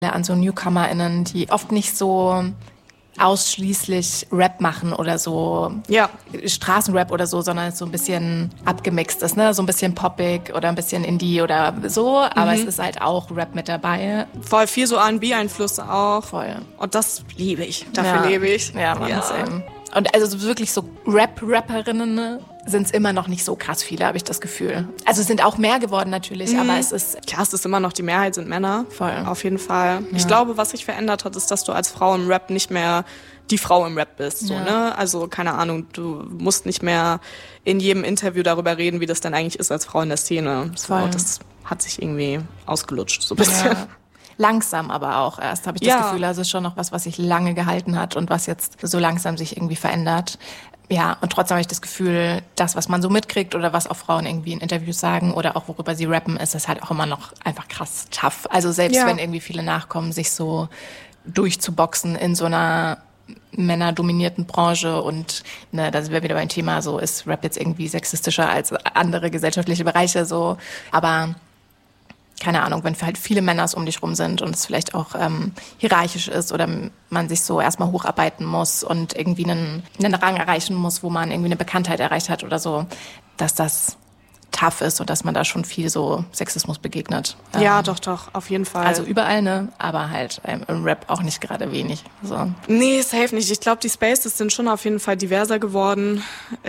an so NewcomerInnen, die oft nicht so ausschließlich Rap machen oder so Straßenrap oder so, sondern es so ein bisschen abgemixt ist, ne? So ein bisschen poppig oder ein bisschen Indie oder so, aber es ist halt auch Rap mit dabei. Voll viel so R&B-Einflüsse auch. Voll. Und das liebe ich. Dafür lebe ich. Ja, Mann, same. Und also wirklich so Rapperinnen sind es immer noch nicht so krass viele, habe ich das Gefühl. Also es sind auch mehr geworden natürlich, aber es ist... Klar, es ist immer noch, die Mehrheit sind Männer. Voll. Auf jeden Fall. Ja. Ich glaube, was sich verändert hat, ist, dass du als Frau im Rap nicht mehr die Frau im Rap bist. So, ne? Also keine Ahnung, du musst nicht mehr in jedem Interview darüber reden, wie das denn eigentlich ist als Frau in der Szene. So, das hat sich irgendwie ausgelutscht, so ein bisschen. Ja. Langsam aber auch erst, habe ich das Gefühl. Also es ist schon noch was sich lange gehalten hat und was jetzt so langsam sich irgendwie verändert. Ja, und trotzdem habe ich das Gefühl, das, was man so mitkriegt oder was auch Frauen irgendwie in Interviews sagen oder auch worüber sie rappen, ist das halt auch immer noch einfach krass tough. Also selbst wenn irgendwie viele nachkommen, sich so durchzuboxen in so einer männerdominierten Branche und da sind wir wieder beim Thema, so ist Rap jetzt irgendwie sexistischer als andere gesellschaftliche Bereiche, so, aber keine Ahnung, wenn halt viele Männer um dich rum sind und es vielleicht auch hierarchisch ist oder man sich so erstmal hocharbeiten muss und irgendwie einen Rang erreichen muss, wo man irgendwie eine Bekanntheit erreicht hat oder so, dass das tough ist und dass man da schon viel so Sexismus begegnet. Ja, doch, auf jeden Fall. Also überall, ne? Aber halt im Rap auch nicht gerade wenig. So. Nee, safe nicht. Ich glaube, die Spaces sind schon auf jeden Fall diverser geworden.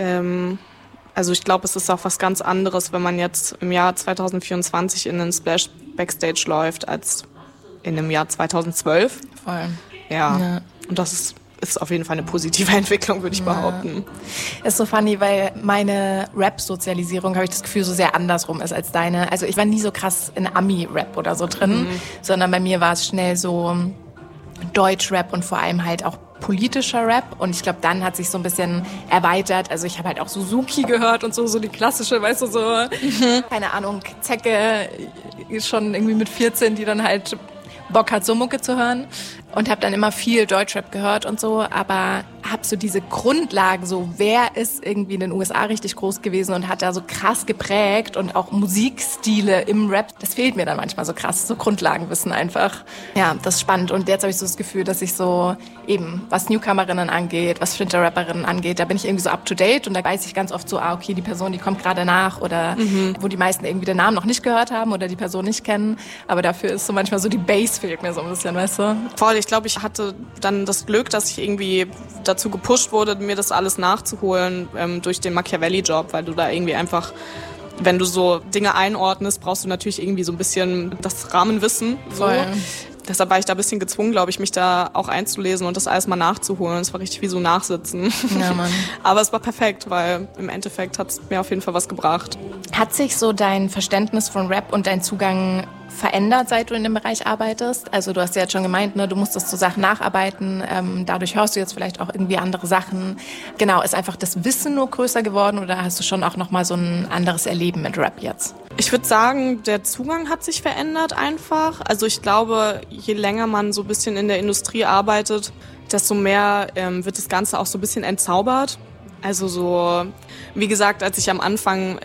Also ich glaube, es ist auch was ganz anderes, wenn man jetzt im Jahr 2024 in den Splash Backstage läuft, als in dem Jahr 2012. Voll. Ja. Und das ist auf jeden Fall eine positive Entwicklung, würde ich behaupten. Ist so funny, weil meine Rap-Sozialisierung, habe ich das Gefühl, so sehr andersrum ist als deine. Also ich war nie so krass in Ami-Rap oder so drin, sondern bei mir war es schnell so Deutsch-Rap und vor allem halt auch politischer Rap und ich glaube, dann hat sich so ein bisschen erweitert. Also ich habe halt auch Suzuki gehört und so die klassische, weißt du, so, keine Ahnung, Zecke, schon irgendwie mit 14, die dann halt Bock hat, so Mucke zu hören und habe dann immer viel Deutschrap gehört und so, aber habe so diese Grundlagen, so wer ist irgendwie in den USA richtig groß gewesen und hat da so krass geprägt und auch Musikstile im Rap, das fehlt mir dann manchmal so krass, so Grundlagenwissen einfach. Ja, das ist spannend und jetzt habe ich so das Gefühl, dass ich so eben, was Newcomerinnen angeht, was Flinter-Rapperinnen angeht, da bin ich irgendwie so up to date und da weiß ich ganz oft so, okay, die Person, die kommt gerade nach oder wo die meisten irgendwie den Namen noch nicht gehört haben oder die Person nicht kennen, aber dafür ist so manchmal so die Base fehlt mir so ein bisschen, weißt du? Voll, ich glaube, ich hatte dann das Glück, dass ich irgendwie dazu gepusht wurde, mir das alles nachzuholen durch den Machiavelli-Job, weil du da irgendwie einfach, wenn du so Dinge einordnest, brauchst du natürlich irgendwie so ein bisschen das Rahmenwissen. So. Voll. Deshalb war ich da ein bisschen gezwungen, glaube ich, mich da auch einzulesen und das alles mal nachzuholen. Es war richtig wie so Nachsitzen. Ja, Mann. Aber es war perfekt, weil im Endeffekt hat es mir auf jeden Fall was gebracht. Hat sich so dein Verständnis von Rap und dein Zugang verändert, seit du in dem Bereich arbeitest? Also du hast ja jetzt schon gemeint, ne, du musstest so Sachen nacharbeiten, dadurch hörst du jetzt vielleicht auch irgendwie andere Sachen. Genau, ist einfach das Wissen nur größer geworden oder hast du schon auch nochmal so ein anderes Erleben mit Rap jetzt? Ich würde sagen, der Zugang hat sich verändert einfach. Also ich glaube, je länger man so ein bisschen in der Industrie arbeitet, desto mehr wird das Ganze auch so ein bisschen entzaubert. Also so, wie gesagt, als ich am Anfang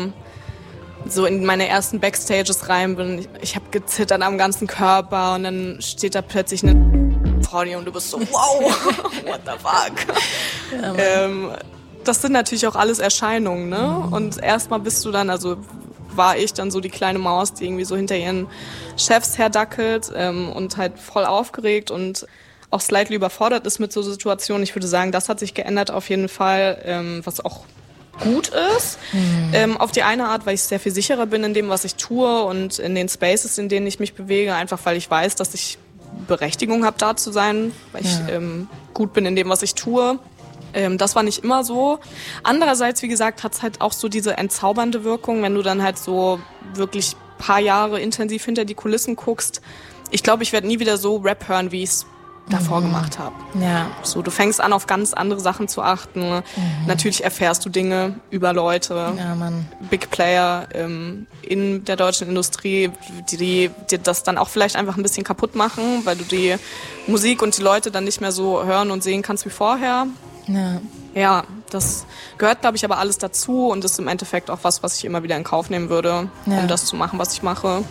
so in meine ersten Backstages rein bin, ich habe gezittert am ganzen Körper und dann steht da plötzlich eine vor dir und du bist so, wow, what the fuck. Ja, das sind natürlich auch alles Erscheinungen, ne? Und erstmal bist du dann, also war ich dann so die kleine Maus, die irgendwie so hinter ihren Chefs herdackelt und halt voll aufgeregt und auch slightly überfordert ist mit so Situationen. Ich würde sagen, das hat sich geändert auf jeden Fall, was auch gut ist. Auf die eine Art, weil ich sehr viel sicherer bin in dem, was ich tue und in den Spaces, in denen ich mich bewege, einfach weil ich weiß, dass ich Berechtigung habe, da zu sein, weil ich gut bin in dem, was ich tue. Das war nicht immer so. Andererseits, wie gesagt, hat es halt auch so diese entzaubernde Wirkung, wenn du dann halt so wirklich ein paar Jahre intensiv hinter die Kulissen guckst. Ich glaube, ich werde nie wieder so Rap hören, wie ich es davor gemacht habe. Ja. So, du fängst an, auf ganz andere Sachen zu achten. Natürlich erfährst du Dinge über Leute, Big Player in der deutschen Industrie, die das dann auch vielleicht einfach ein bisschen kaputt machen, weil du die Musik und die Leute dann nicht mehr so hören und sehen kannst wie vorher. Ja, das gehört, glaube ich, aber alles dazu und ist im Endeffekt auch was ich immer wieder in Kauf nehmen würde, um das zu machen, was ich mache.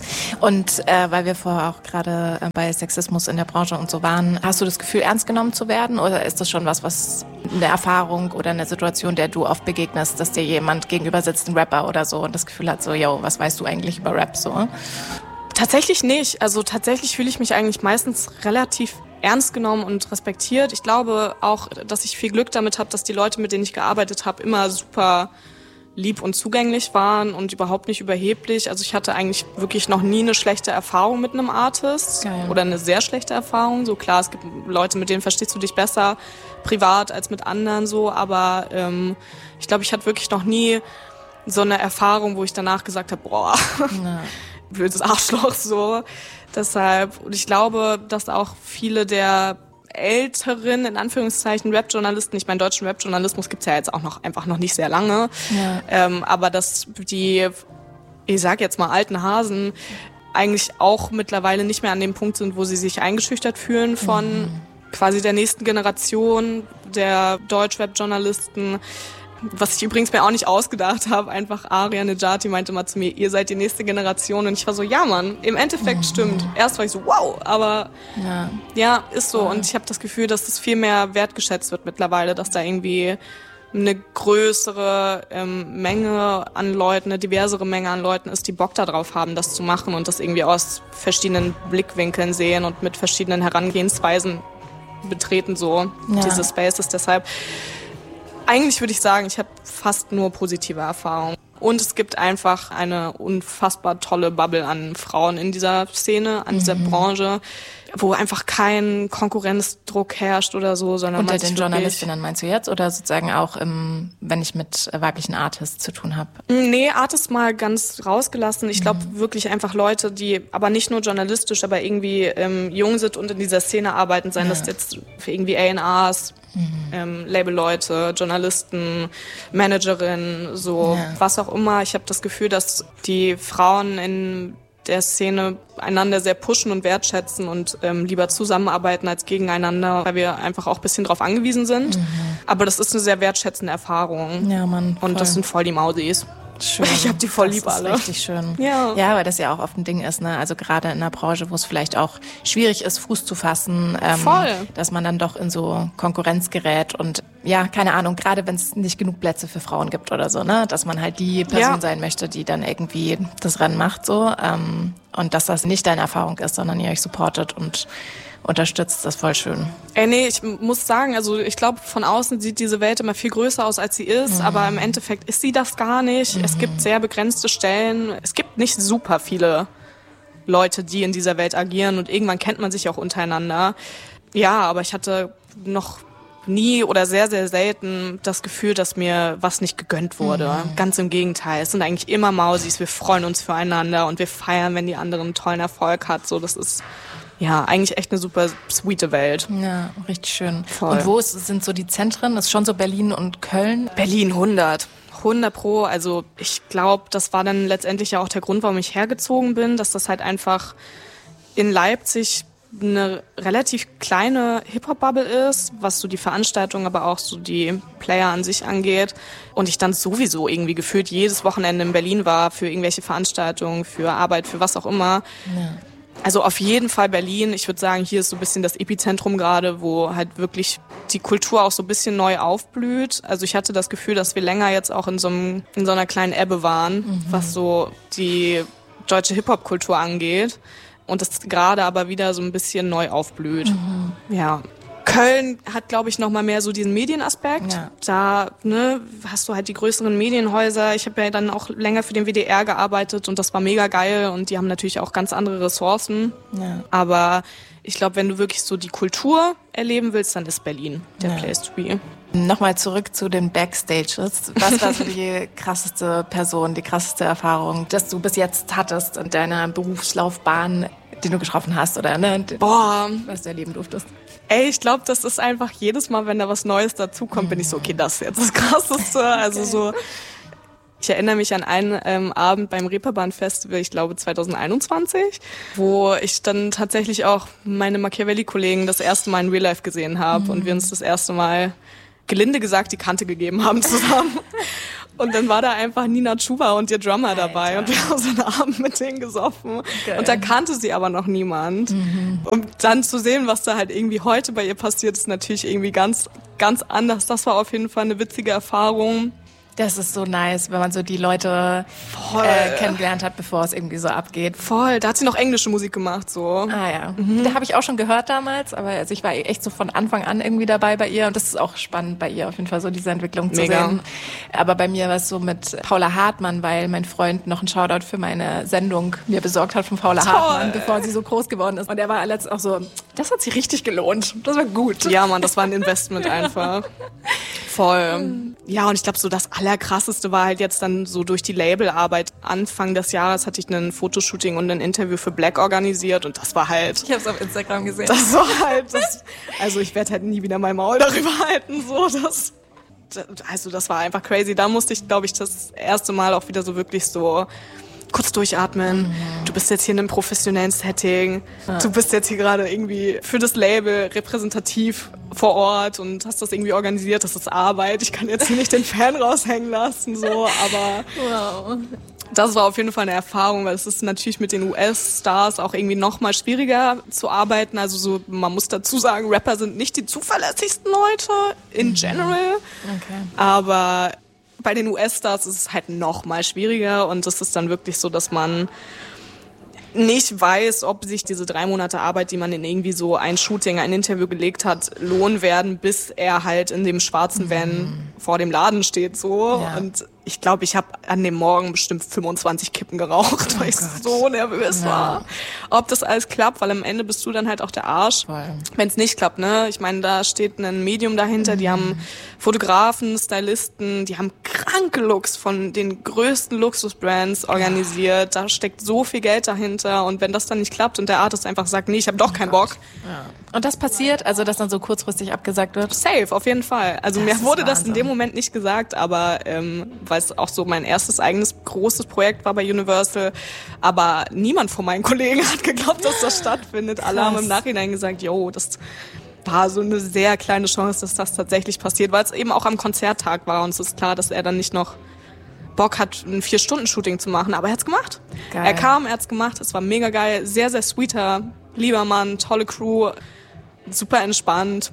Und weil wir vorher auch gerade bei Sexismus in der Branche und so waren, hast du das Gefühl, ernst genommen zu werden? Oder ist das schon was eine Erfahrung oder eine Situation, der du oft begegnest, dass dir jemand gegenüber sitzt, ein Rapper oder so, und das Gefühl hat so, yo, was weißt du eigentlich über Rap so? Tatsächlich nicht. Also tatsächlich fühle ich mich eigentlich meistens relativ ernst genommen und respektiert. Ich glaube auch, dass ich viel Glück damit habe, dass die Leute, mit denen ich gearbeitet habe, immer super lieb und zugänglich waren und überhaupt nicht überheblich. Also ich hatte eigentlich wirklich noch nie eine schlechte Erfahrung mit einem Artist. Geil. Oder eine sehr schlechte Erfahrung. So klar, es gibt Leute, mit denen verstehst du dich besser privat als mit anderen so, aber ich glaube, ich hatte wirklich noch nie so eine Erfahrung, wo ich danach gesagt habe, boah, blödes Arschloch so. Deshalb, und ich glaube, dass auch viele der älteren, in Anführungszeichen, Rap-Journalisten, ich meine, deutschen Rap-Journalismus gibt's ja jetzt auch einfach noch nicht sehr lange, aber dass die, ich sag jetzt mal, alten Hasen eigentlich auch mittlerweile nicht mehr an dem Punkt sind, wo sie sich eingeschüchtert fühlen von quasi der nächsten Generation der Deutsch-Rap-Journalisten. Was ich übrigens mir auch nicht ausgedacht habe, einfach Aria Nejati meinte mal zu mir, ihr seid die nächste Generation. Und ich war so, ja Mann, im Endeffekt stimmt. Erst war ich so, wow, aber ja ist so. Und ich habe das Gefühl, dass das viel mehr wertgeschätzt wird mittlerweile, dass da irgendwie eine größere Menge an Leuten, eine diversere Menge an Leuten ist, die Bock darauf haben, das zu machen und das irgendwie aus verschiedenen Blickwinkeln sehen und mit verschiedenen Herangehensweisen betreten, so diese Spaces. Deshalb eigentlich würde ich sagen, ich habe fast nur positive Erfahrungen. Und es gibt einfach eine unfassbar tolle Bubble an Frauen in dieser Szene, an dieser Branche, wo einfach kein Konkurrenzdruck herrscht oder so, sondern unter den Journalistinnen meinst du jetzt? Oder sozusagen auch, wenn ich mit weiblichen Artists zu tun habe? Nee, Artists mal ganz rausgelassen. Ich glaube wirklich einfach Leute, die aber nicht nur journalistisch, aber irgendwie jung sind und in dieser Szene arbeiten, seien das jetzt für irgendwie A&Rs, Labelleute, Journalisten, Managerinnen, so was auch immer. Ich habe das Gefühl, dass die Frauen in der Szene einander sehr pushen und wertschätzen und lieber zusammenarbeiten als gegeneinander, weil wir einfach auch ein bisschen drauf angewiesen sind. Aber das ist eine sehr wertschätzende Erfahrung. Ja, Mann. Und das sind voll die Mausis. Schön. Ich hab die voll lieb alle. Das ist richtig schön. Ja, weil das ja auch oft ein Ding ist, ne? Also gerade in einer Branche, wo es vielleicht auch schwierig ist, Fuß zu fassen, dass man dann doch in so Konkurrenz gerät und ja, keine Ahnung, gerade wenn es nicht genug Plätze für Frauen gibt oder so, ne? Dass man halt die Person sein möchte, die dann irgendwie das Rennen macht, so. Und dass das nicht deine Erfahrung ist, sondern ihr euch supportet und unterstützt, das ist voll schön. Nee, ich muss sagen, also ich glaube, von außen sieht diese Welt immer viel größer aus, als sie ist, aber im Endeffekt ist sie das gar nicht. Es gibt sehr begrenzte Stellen. Es gibt nicht super viele Leute, die in dieser Welt agieren und irgendwann kennt man sich auch untereinander. Ja, aber ich hatte noch nie oder sehr, sehr selten das Gefühl, dass mir was nicht gegönnt wurde. Ganz im Gegenteil. Es sind eigentlich immer Mausis. Wir freuen uns füreinander und wir feiern, wenn die anderen einen tollen Erfolg hat. So, das ist ja eigentlich echt eine super sweete Welt. Ja, richtig schön. Voll. Und wo sind so die Zentren? Das ist schon so Berlin und Köln? Berlin 100 Pro. Also ich glaube, das war dann letztendlich ja auch der Grund, warum ich hergezogen bin, dass das halt einfach in Leipzig eine relativ kleine Hip-Hop-Bubble ist, was so die Veranstaltung, aber auch so die Player an sich angeht. Und ich dann sowieso irgendwie gefühlt jedes Wochenende in Berlin war für irgendwelche Veranstaltungen, für Arbeit, für was auch immer. Ja. Also auf jeden Fall Berlin. Ich würde sagen, hier ist so ein bisschen das Epizentrum gerade, wo halt wirklich die Kultur auch so ein bisschen neu aufblüht. Also ich hatte das Gefühl, dass wir länger jetzt auch in so einer kleinen Ebbe waren, was so die deutsche Hip-Hop-Kultur angeht. Und das gerade aber wieder so ein bisschen neu aufblüht. Ja. Köln hat, glaube ich, noch mal mehr so diesen Medienaspekt. Ja. Da hast du halt die größeren Medienhäuser. Ich habe ja dann auch länger für den WDR gearbeitet und das war mega geil. Und die haben natürlich auch ganz andere Ressourcen. Ja. Aber ich glaube, wenn du wirklich so die Kultur erleben willst, dann ist Berlin der Place to be. Nochmal zurück zu den Backstages. Was war so die krasseste Person, die krasseste Erfahrung, dass du bis jetzt hattest in deiner Berufslaufbahn, die du getroffen hast oder was du erleben durftest? Ey, ich glaube, das ist einfach jedes Mal, wenn da was Neues dazukommt, bin ich so, okay, das ist jetzt das Krasseste. Also so, ich erinnere mich an einen Abend beim Reeperbahn-Festival, ich glaube 2021, wo ich dann tatsächlich auch meine Machiavelli-Kollegen das erste Mal in Real Life gesehen habe und wir uns das erste Mal, gelinde gesagt, die Kante gegeben haben zusammen. Und dann war da einfach Nina Chuba und ihr Drummer Alter. dabei und wir haben so einen Abend mit denen gesoffen. Geil. Und da kannte sie aber noch niemand. Und dann zu sehen, was da halt irgendwie heute bei ihr passiert, ist natürlich irgendwie ganz, ganz anders. Das war auf jeden Fall eine witzige Erfahrung. Das ist so nice, wenn man so die Leute kennengelernt hat, bevor es irgendwie so abgeht. Voll, da hat sie noch englische Musik gemacht, so. Ah ja, da habe ich auch schon gehört damals, aber also ich war echt so von Anfang an irgendwie dabei bei ihr und das ist auch spannend bei ihr auf jeden Fall, so diese Entwicklung zu sehen. Aber bei mir war es so mit Paula Hartmann, weil mein Freund noch einen Shoutout für meine Sendung mir besorgt hat von Paula Hartmann, bevor sie so groß geworden ist. Und er war letztens auch so, das hat sich richtig gelohnt, das war gut. Ja Mann, das war ein Investment einfach. Voll. Ja, und ich glaube so das Allerkrasseste war halt jetzt dann so durch die Labelarbeit. Anfang des Jahres hatte ich ein Fotoshooting und ein Interview für Black organisiert und das war halt... Ich habe es auf Instagram gesehen. Das war halt... also ich werde halt nie wieder mein Maul darüber halten. Also das war einfach crazy. Da musste ich, glaube ich, das erste Mal auch wieder so wirklich so... kurz durchatmen. Du bist jetzt hier in einem professionellen Setting. Du bist jetzt hier gerade irgendwie für das Label repräsentativ vor Ort und hast das irgendwie organisiert. Das ist Arbeit. Ich kann jetzt hier nicht den Fan raushängen lassen, so, aber Wow. das war auf jeden Fall eine Erfahrung, weil es ist natürlich mit den US-Stars auch irgendwie noch mal schwieriger zu arbeiten. Also so, man muss dazu sagen, Rapper sind nicht die zuverlässigsten Leute in general. Okay. Aber bei den US-Stars ist es halt noch mal schwieriger und es ist dann wirklich so, dass man nicht weiß, ob sich diese 3 Monate Arbeit, die man in irgendwie so ein Shooting, ein Interview gelegt hat, lohnen werden, bis er halt in dem schwarzen Van vor dem Laden steht, so. Ja. Und ich glaube, ich habe an dem Morgen bestimmt 25 Kippen geraucht, weil ich so nervös war. Ob das alles klappt, weil am Ende bist du dann halt auch der Arsch. Wenn es nicht klappt, ne? Ich meine, da steht ein Medium dahinter, die haben Fotografen, Stylisten, die haben kranke Looks von den größten Luxusbrands organisiert. Da steckt so viel Geld dahinter und wenn das dann nicht klappt und der Artist einfach sagt, nee, ich habe doch keinen Bock. Ja. Und das passiert, also dass dann so kurzfristig abgesagt wird? Safe, auf jeden Fall. Also Das mir ist wurde das Wahnsinn. in dem Moment nicht gesagt, aber weil es auch so mein erstes eigenes großes Projekt war bei Universal, aber niemand von meinen Kollegen hat geglaubt, dass das stattfindet. Alle haben im Nachhinein gesagt, yo, das war so eine sehr kleine Chance, dass das tatsächlich passiert, weil es eben auch am Konzerttag war und es ist klar, dass er dann nicht noch Bock hat, ein 4-Stunden-Shooting zu machen, aber er hat's gemacht. Geil. Er kam, er hat's gemacht, es war mega geil, sehr, sehr sweeter, lieber Mann, tolle Crew, super entspannt.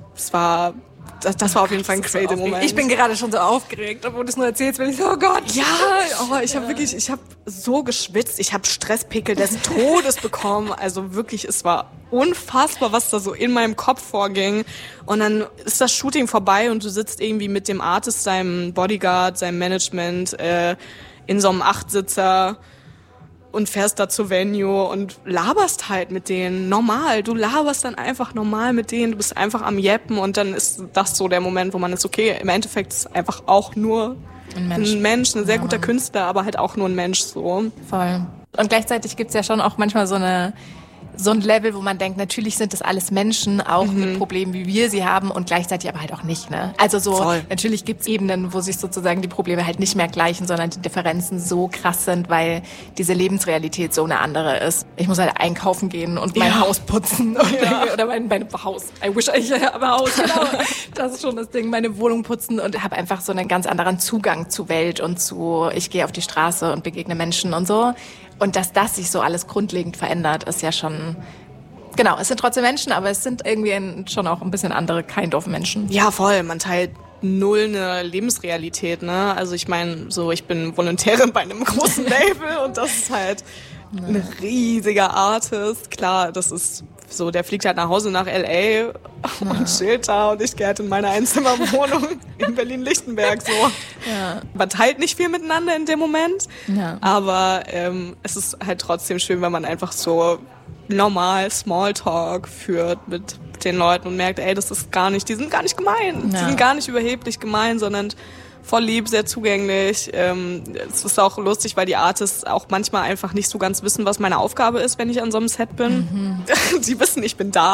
Das war auf jeden Fall ein crazy Moment. Ich bin gerade schon so aufgeregt, obwohl du es nur erzählst, bin ich so, oh Gott. Ja, aber ich habe so geschwitzt. Ich habe Stresspickel des Todes bekommen. Also wirklich, es war unfassbar, was da so in meinem Kopf vorging. Und dann ist das Shooting vorbei und du sitzt irgendwie mit dem Artist, seinem Bodyguard, seinem Management in so einem 8-Sitzer und fährst da zur Venue und laberst halt mit denen normal. Du laberst dann einfach normal mit denen, du bist einfach am Jeppen und dann ist das so der Moment, wo man ist, okay, im Endeffekt ist es einfach auch nur ein Mensch, ein sehr guter Künstler, aber halt auch nur ein Mensch so. Voll. Und gleichzeitig gibt's ja schon auch manchmal so ein Level, wo man denkt, natürlich sind das alles Menschen, auch mit Problemen, wie wir sie haben und gleichzeitig aber halt auch nicht, ne? Also so, Voll. Natürlich gibt's Ebenen, wo sich sozusagen die Probleme halt nicht mehr gleichen, sondern die Differenzen so krass sind, weil diese Lebensrealität so eine andere ist. Ich muss halt einkaufen gehen und mein Haus putzen oder mein Haus. I wish ich habe ein Haus, genau. Das ist schon das Ding, meine Wohnung putzen und habe einfach so einen ganz anderen Zugang zur Welt und ich gehe auf die Straße und begegne Menschen und so. Und dass das sich so alles grundlegend verändert, ist ja schon, genau, es sind trotzdem Menschen, aber es sind irgendwie schon auch ein bisschen andere kind of Menschen. Ja, voll. Man teilt null eine Lebensrealität, ne? Also ich meine, so ich bin Volontärin bei einem großen Label und das ist halt ein riesiger Artist. Klar, das ist so, der fliegt halt nach Hause nach L.A. und chillt da und ich gehe halt in meine Einzimmerwohnung in Berlin-Lichtenberg so. Ja. Man teilt nicht viel miteinander in dem Moment, aber es ist halt trotzdem schön, wenn man einfach so normal Smalltalk führt mit den Leuten und merkt, ey, das ist gar nicht, die sind gar nicht gemein, die sind gar nicht überheblich gemein, sondern voll lieb, sehr zugänglich. Es ist auch lustig, weil die Artists auch manchmal einfach nicht so ganz wissen, was meine Aufgabe ist, wenn ich an so einem Set bin. Die wissen, ich bin da.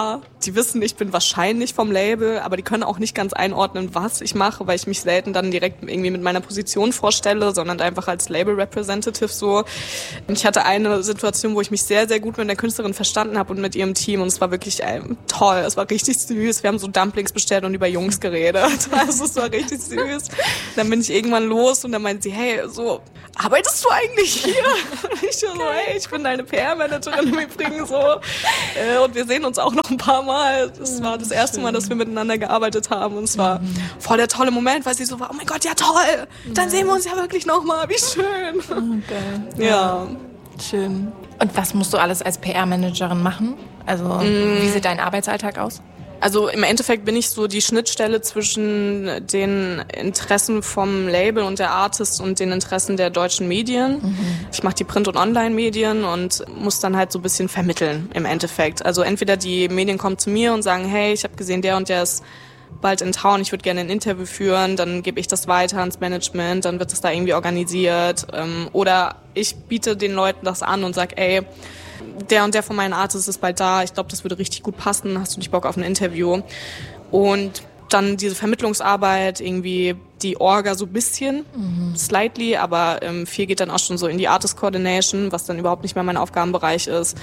die wissen, ich bin wahrscheinlich vom Label, aber die können auch nicht ganz einordnen, was ich mache, weil ich mich selten dann direkt irgendwie mit meiner Position vorstelle, sondern einfach als Label-Representative so. Und ich hatte eine Situation, wo ich mich sehr, sehr gut mit der Künstlerin verstanden habe und mit ihrem Team und es war wirklich toll, es war richtig süß. Wir haben so Dumplings bestellt und über Jungs geredet. Also es war richtig süß. Dann bin ich irgendwann los und dann meinte sie, hey, so, arbeitest du eigentlich hier? Und ich so, hey, ich bin deine PR-Managerin im Übrigen so. Und wir sehen uns auch noch ein paar Mal. Das war das erste Mal, dass wir miteinander gearbeitet haben und es war voll der tolle Moment, weil sie so war, oh mein Gott, ja toll, dann sehen wir uns ja wirklich noch mal, wie schön. Oh, geil. Ja. Schön. Und was musst du alles als PR-Managerin machen? Also wie sieht dein Arbeitsalltag aus? Also im Endeffekt bin ich so die Schnittstelle zwischen den Interessen vom Label und der Artist und den Interessen der deutschen Medien. Ich mache die Print- und Online-Medien und muss dann halt so ein bisschen vermitteln im Endeffekt. Also entweder die Medien kommen zu mir und sagen, hey, ich habe gesehen, der und der ist bald in Town, ich würde gerne ein Interview führen, dann gebe ich das weiter ans Management, dann wird es da irgendwie organisiert. Oder ich biete den Leuten das an und sage, ey, der und der von meinen Artists ist bald da, ich glaube, das würde richtig gut passen, hast du nicht Bock auf ein Interview? Und dann diese Vermittlungsarbeit, irgendwie die Orga so ein bisschen, slightly, aber viel geht dann auch schon so in die Artist Coordination, was dann überhaupt nicht mehr mein Aufgabenbereich ist.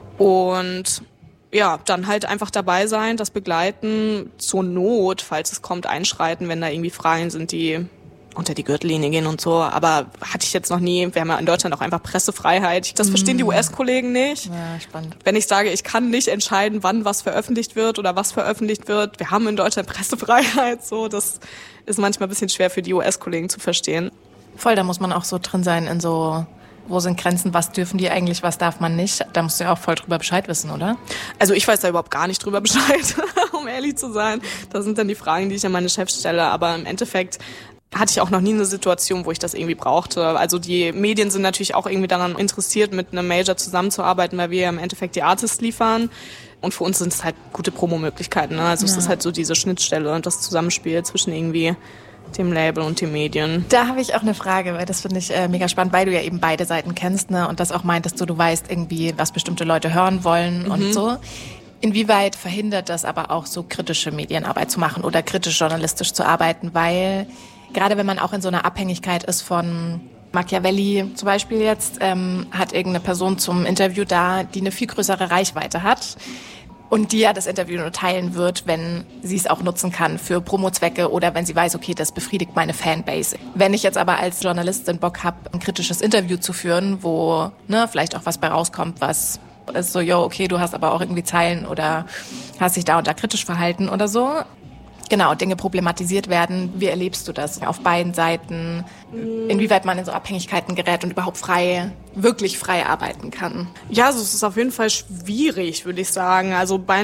Und ja, dann halt einfach dabei sein, das begleiten, zur Not, falls es kommt, einschreiten, wenn da irgendwie Fragen sind, die unter die Gürtellinie gehen und so, aber hatte ich jetzt noch nie. Wir haben ja in Deutschland auch einfach Pressefreiheit. Das verstehen die US-Kollegen nicht. Ja, spannend. Wenn ich sage, ich kann nicht entscheiden, wann was veröffentlicht wird oder was veröffentlicht wird, wir haben in Deutschland Pressefreiheit, so, das ist manchmal ein bisschen schwer für die US-Kollegen zu verstehen. Voll, da muss man auch so drin sein in so, wo sind Grenzen, was dürfen die eigentlich, was darf man nicht? Da musst du ja auch voll drüber Bescheid wissen, oder? Also ich weiß da überhaupt gar nicht drüber Bescheid, um ehrlich zu sein. Das sind dann die Fragen, die ich an meine Chefs stelle, aber im Endeffekt hatte ich auch noch nie eine Situation, wo ich das irgendwie brauchte. Also die Medien sind natürlich auch irgendwie daran interessiert, mit einem Major zusammenzuarbeiten, weil wir ja im Endeffekt die Artists liefern. Und für uns sind es halt gute Promomöglichkeiten. Ne? Also es ist halt so diese Schnittstelle und das Zusammenspiel zwischen irgendwie dem Label und den Medien. Da habe ich auch eine Frage, weil das finde ich mega spannend, weil du ja eben beide Seiten kennst, ne? Und das auch meintest du weißt irgendwie, was bestimmte Leute hören wollen und so. Inwieweit verhindert das aber auch so kritische Medienarbeit zu machen oder kritisch journalistisch zu arbeiten? Weil gerade wenn man auch in so einer Abhängigkeit ist von Machiavelli zum Beispiel jetzt, hat irgendeine Person zum Interview da, die eine viel größere Reichweite hat und die ja das Interview nur teilen wird, wenn sie es auch nutzen kann für Promo-Zwecke oder wenn sie weiß, okay, das befriedigt meine Fanbase. Wenn ich jetzt aber als Journalistin Bock habe, ein kritisches Interview zu führen, wo vielleicht auch was bei rauskommt, was ist so, okay, du hast aber auch irgendwie Zeilen oder hast dich da und da kritisch verhalten oder so. Genau, Dinge problematisiert werden. Wie erlebst du das auf beiden Seiten? Inwieweit man in so Abhängigkeiten gerät und überhaupt wirklich frei arbeiten kann? Ja, also es ist auf jeden Fall schwierig, würde ich sagen. Also bei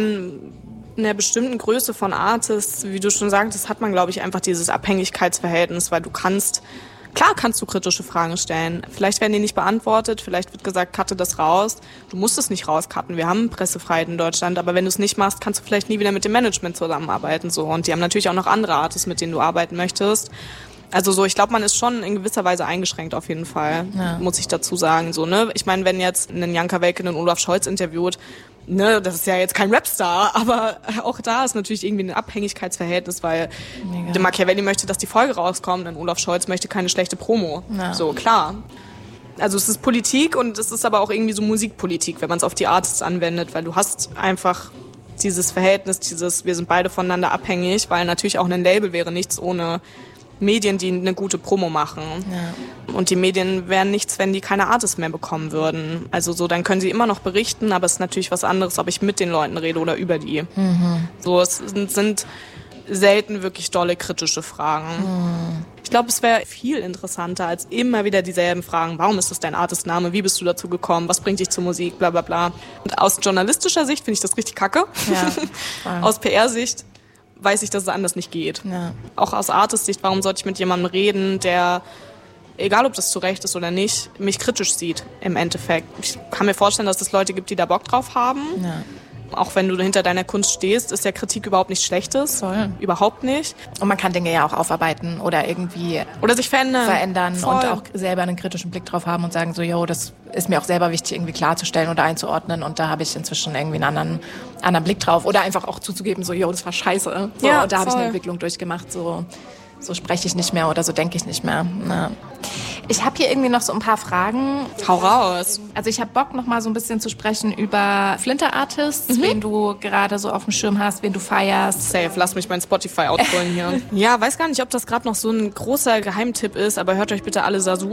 einer bestimmten Größe von Artists, wie du schon sagtest, hat man, glaube ich, einfach dieses Abhängigkeitsverhältnis, weil klar kannst du kritische Fragen stellen. Vielleicht werden die nicht beantwortet, vielleicht wird gesagt, cutte das raus. Du musst es nicht rauscutten. Wir haben Pressefreiheit in Deutschland, aber wenn du es nicht machst, kannst du vielleicht nie wieder mit dem Management zusammenarbeiten. So. Und die haben natürlich auch noch andere Artists, mit denen du arbeiten möchtest. Also so, ich glaube, man ist schon in gewisser Weise eingeschränkt auf jeden Fall, muss ich dazu sagen. So, ne? Ich meine, wenn jetzt ein Janka Welke einen Olaf Scholz interviewt, ne, das ist ja jetzt kein Rapstar, aber auch da ist natürlich irgendwie ein Abhängigkeitsverhältnis, weil der Machiavelli möchte, dass die Folge rauskommt, und Olaf Scholz möchte keine schlechte Promo. Ja. So, klar. Also es ist Politik und es ist aber auch irgendwie so Musikpolitik, wenn man es auf die Artists anwendet, weil du hast einfach dieses Verhältnis, wir sind beide voneinander abhängig, weil natürlich auch ein Label wäre nichts ohne Medien, die eine gute Promo machen. Ja. Und die Medien wären nichts, wenn die keine Artists mehr bekommen würden. Also so, dann können sie immer noch berichten, aber es ist natürlich was anderes, ob ich mit den Leuten rede oder über die. So, es sind selten wirklich dolle kritische Fragen. Ich glaube, es wäre viel interessanter als immer wieder dieselben Fragen. Warum ist das dein Artistname? Wie bist du dazu gekommen? Was bringt dich zur Musik? Bla bla bla. Und aus journalistischer Sicht finde ich das richtig kacke. Ja, aus PR-Sicht weiß ich, dass es anders nicht geht. Ja. Auch aus Artist-Sicht, warum sollte ich mit jemandem reden, der, egal ob das zu Recht ist oder nicht, mich kritisch sieht im Endeffekt. Ich kann mir vorstellen, dass es Leute gibt, die da Bock drauf haben. Ja. Auch wenn du hinter deiner Kunst stehst, ist ja Kritik überhaupt nichts Schlechtes. Voll. Überhaupt nicht. Und man kann Dinge ja auch aufarbeiten oder irgendwie oder sich verändern und auch selber einen kritischen Blick drauf haben und sagen so, das ist mir auch selber wichtig, irgendwie klarzustellen oder einzuordnen. Und da habe ich inzwischen irgendwie einen anderen Blick drauf. Oder einfach auch zuzugeben, so, das war scheiße. So, ja, und da habe ich eine Entwicklung durchgemacht, so spreche ich nicht mehr oder so denke ich nicht mehr. Ja. Ich habe hier irgendwie noch so ein paar Fragen. Hau raus. Also ich habe Bock, noch mal so ein bisschen zu sprechen über Flinter-Artists, wen du gerade so auf dem Schirm hast, wen du feierst. Safe, lass mich mein Spotify ausholen hier. Ja, weiß gar nicht, ob das gerade noch so ein großer Geheimtipp ist, aber hört euch bitte alle Sasu